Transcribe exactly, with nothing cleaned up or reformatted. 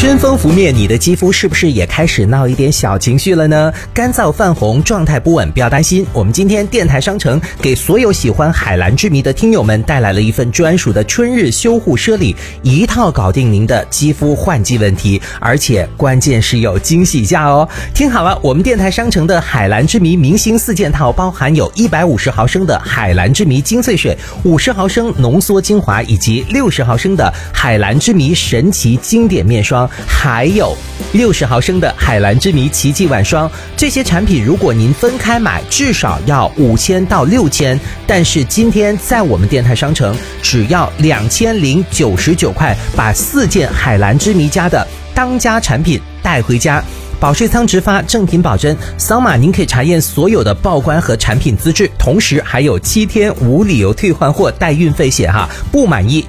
春风拂面，你的肌肤是不是也开始闹一点小情绪了呢？干燥泛红，状态不稳，不要担心。我们今天电台商城给所有喜欢海蓝之谜的听友们带来了一份专属的春日修护奢礼，一套搞定您的肌肤换季问题，而且关键是有惊喜价哦。听好了，我们电台商城的海蓝之谜明星四件套包含有一百五十毫升的海蓝之谜精粹水，五十毫升浓缩精华，以及六十毫升的海蓝之谜神奇经典面霜，还有六十毫升的海蓝之谜奇迹晚霜。这些产品如果您分开买至少要五千到六千，但是今天在我们电台商城只要两千零九十九块，把四件海蓝之谜家的当家产品带回家。保税仓直发，正品保真，扫码您可以查验所有的报关和产品资质，同时还有七天无理由退换货带运费险哈，不满意